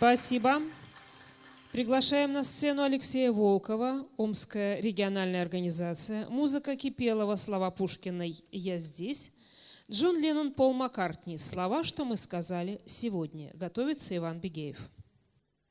Спасибо. Приглашаем на сцену Алексея Волкова, Омская региональная организация, музыка Кипелова, слова Пушкиной «Я здесь», Джон Леннон, Пол Маккартни, слова «Что мы сказали сегодня». Готовится Иван Бегеев.